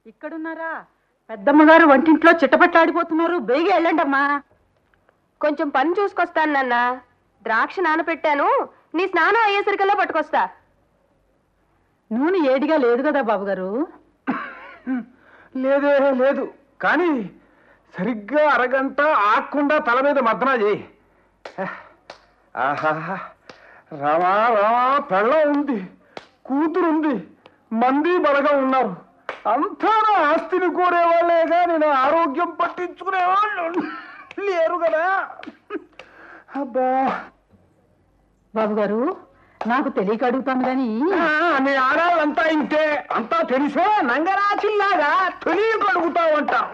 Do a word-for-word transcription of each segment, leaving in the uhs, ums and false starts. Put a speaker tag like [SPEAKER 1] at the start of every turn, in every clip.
[SPEAKER 1] ఇక్కడున్నారా? పెద్దమ్మగారు వంటింట్లో చిట్టపట్లాడిపోతున్నారు. బేగి వెళ్ళండి అమ్మా.
[SPEAKER 2] కొంచెం పని చూసుకొస్తాను నాన్న. ద్రాక్ష నానపెట్టాను, నీ స్నానం అయ్యేసరికల్లా పట్టుకొస్తా.
[SPEAKER 1] నూనె ఏడిగా లేదు కదా బాబుగారు?
[SPEAKER 3] లేదే లేదు, కానీ సరిగ్గా అరగంట ఆకుండా తల మీద మద్దనా చేయి. ఆహా, రామా రామా, పెళ్ళం ఉంది, కూతురు ఉంది, మంది బలగా ఉన్నారు. అంతా నా ఆస్తిని కోరేవాళ్ళేగా, నేను ఆరోగ్యం పట్టించుకునేవాళ్ళు లేరు కదా. అబ్బా
[SPEAKER 1] బాబుగారు, నాకు తెలియక అడుగుతాను గాని
[SPEAKER 3] నీ ఆడాలంతా ఇంతే, అంతా తెలిసే నంగరాచిల్లాగా తెలియక అడుగుతావంటాం.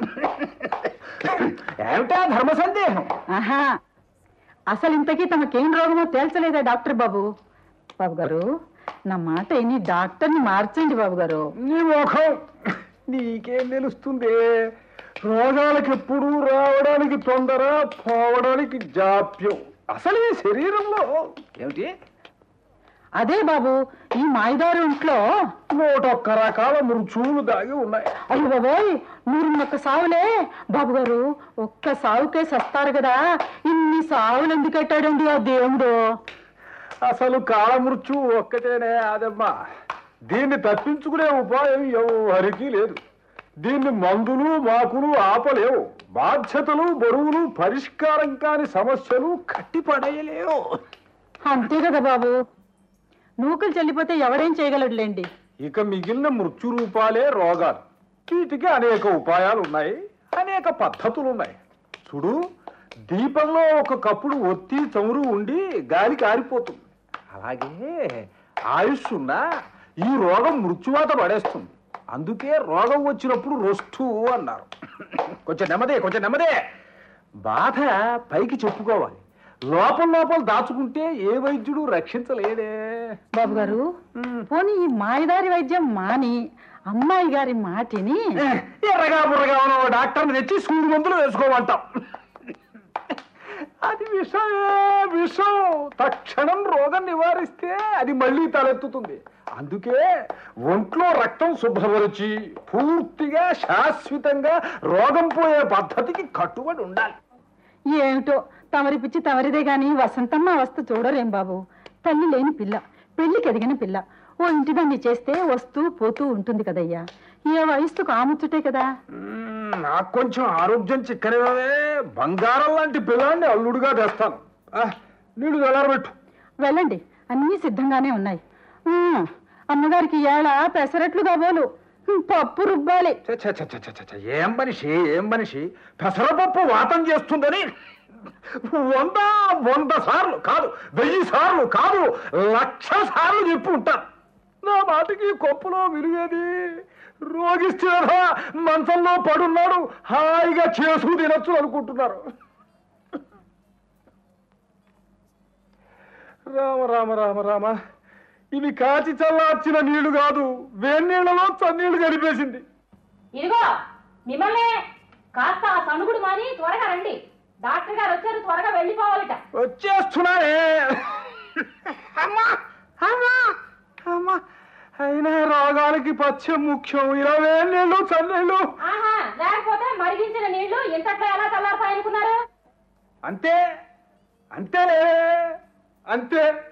[SPEAKER 3] ఏమిటా ధర్మ సందేహం?
[SPEAKER 1] ఆహా, అసలు ఇంతకీ తమకేం రోగమో తేల్చలేదా డాక్టర్ బాబు? బాబుగారు, నా మాట విని డాక్టర్ని మార్చండి బాబుగారు.
[SPEAKER 3] నీ ముఖం నీకేం తెలుస్తుంది? రోగాలకి ఎప్పుడు రావడానికి తొందర, పోవడానికి జాప్యం. అసలు ఈ శరీరంలో ఏమిటి?
[SPEAKER 1] అదే బాబు, ఈ మాయదారు ఇంట్లో
[SPEAKER 3] నూటొక్క రకాల మృత్యువులు దాగి ఉన్నాయి.
[SPEAKER 1] అయ్యో బాబోయ్, నూరున్నొక్క సావులే బాబుగారు. ఒక్క సావుకే సస్తారు కదా, ఇన్ని సావులు ఎందుకు కట్టాడండి ఆ దేవుడు?
[SPEAKER 3] అసలు కాలమృత్యువు ఒక్కటేనే అదమ్మా. దీన్ని తప్పించుకునే ఉపాయం ఎవరికీ లేదు. దీన్ని మందులు మాకులు ఆపలేవు. బాధ్యతలు బరువులు పరిష్కారం కాని సమస్యలు కట్టిపడేయలేవు.
[SPEAKER 1] అంతే కదా బాబు, నూకలు చెల్లిపోతే ఎవడేం చేయగలడులేండి.
[SPEAKER 3] ఇక మిగిలిన మృత్యు రూపాలే రోగాలు. వీటికి అనేక ఉపాయాలు ఉన్నాయి, అనేక పద్ధతులు ఉన్నాయి. చూడు, దీపంలో ఒక కప్పుడు ఒత్తి చమురు ఉండి గాలి కారిపోతుంది. అలాగే ఆయుష్ ఉన్నా ఈ రోగం మృత్యువాత పడేస్తుంది. అందుకే రోగం వచ్చినప్పుడు రొస్టు అన్నారు. కొంచెం నెమ్మదే, కొంచెం నెమ్మదే. బాధ పైకి చెప్పుకోవాలి, లోపల లోపల దాచుకుంటే ఏ వైద్యుడు రక్షించలేడే.
[SPEAKER 1] బాబు గారు, పోనీ ఈ మాయదారి వైద్యం మాని అమ్మాయి గారి మాటిని
[SPEAKER 3] ఎర్రగా బుర్రగా ఉన్న డాక్టర్ని తెచ్చి సూది మందులు వేసుకోమంటాం. అది విషమే విషం. తక్షణం రోగం నివారిస్తే అది మళ్ళీ తలెత్తుతుంది. అందుకే ఒంట్లో రక్తం శుభ్రపరిచి పూర్తిగా శాశ్వతంగా రోగం పోయే పద్ధతికి కట్టుబడి ఉండాలి.
[SPEAKER 1] ఏమిటో తమరి పిచ్చి తమరిదే గాని వసంతమ్మ అవస్థ చూడరేం బాబు. తల్లి లేని పిల్ల, పెళ్లికి ఎదిగిన పిల్ల, ఓ ఇంటి దాన్ని చేస్తే వస్తూ పోతూ ఉంటుంది కదయ్యా. ఏ వయస్సుకు ఆముచ్చుటే కదా.
[SPEAKER 3] నాకు కొంచెం ఆరోగ్యం చిక్కనివే, బంగారం లాంటి పిల్లాన్ని అల్లుడుగా తెస్తాను. నీళ్ళు వెళ్ళారబెట్టు.
[SPEAKER 1] వెళ్ళండి, అన్నీ సిద్ధంగానే ఉన్నాయి. అమ్మగారికి ఏళ పెసరట్లు కాబోలు, పప్పు రుబ్బాలి.
[SPEAKER 3] ఏం మనిషి ఏం మనిషి, పెసరపప్పు వాతం చేస్తుందని వంద వంద సార్లు కాదు, వెయ్యి సార్లు కాదు, లక్ష సార్లు చెప్పి ఉంటాను. నా మాటకి కొప్పులో విలువేది. రోగిస్తేరా మంచంలో పడున్నాడు, హాయిగా చేసు తినొచ్చు అనుకుంటున్నారు. రామ రామ రామ రామ, ఇవి కాచి చల్లార్చిన నీళ్లు కాదు, వేన్నీళ్లలో చన్నీళ్లు గడిపేసింది.
[SPEAKER 4] ఇదిగో మిమ్మల్ని, కాస్త ఆ సణుగుడు మాని త్వరగా రండి. డాక్టర్ గారు వచ్చారు, త్వరగా వెళ్ళిపోవాలట.
[SPEAKER 3] వచ్చేస్తున్నానే. అమ్మా అమ్మా అమ్మా, అయినా రోగాలకి పచ్చం ముఖ్యం. ఇలా వేన్నీళ్ళు చన్నీళ్ళు
[SPEAKER 4] లేకపోతే మరిగించిన నీళ్లు ఇంతట్లో ఎలా చల్లారుతాయనుకున్నారు?
[SPEAKER 3] అంతే అంతేలే అంతే.